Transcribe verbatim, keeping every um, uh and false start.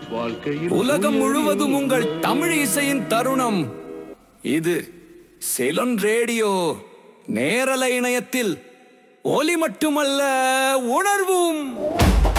உலகம் முழுவதும் உங்கள் தமிழ் இசையின் தருணம் இது. செலன் ரேடியோ நேரலை இணையத்தில் ஒலி மட்டுமல்ல, உணர்வும்.